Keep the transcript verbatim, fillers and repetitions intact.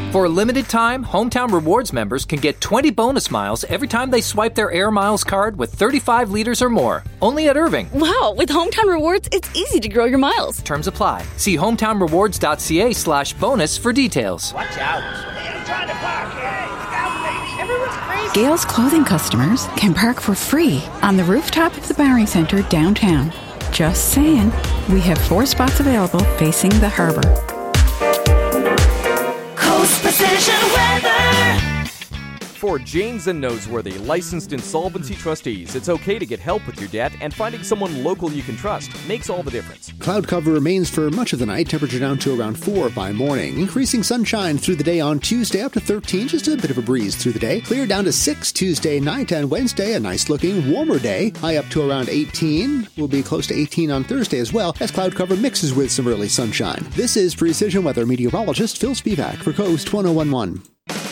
For a limited time, Hometown Rewards members can get twenty bonus miles every time they swipe their Air Miles card with thirty-five liters or more. Only at Irving. Wow, with Hometown Rewards, it's easy to grow your miles. Terms apply. See hometownrewards.ca slash bonus for details. Watch out. I'm trying to park. Hey, look out, lady. Everyone's crazy. Gales Clothing customers can park for free on the rooftop of the Bowery Center downtown. Just saying, we have four spots available facing the harbor. Coast Precision Weather. For Janes and Noseworthy, licensed insolvency trustees, it's okay to get help with your debt, and finding someone local you can trust makes all the difference. Cloud cover remains for much of the night, temperature down to around four by morning. Increasing sunshine through the day on Tuesday up to thirteen, just a bit of a breeze through the day. Clear down to six Tuesday night, and Wednesday a nice looking warmer day, high up to around eighteen. We'll be close to eighteen on Thursday as well, as cloud cover mixes with some early sunshine. This is Precision Weather meteorologist Phil Spivak for Coast ten eleven.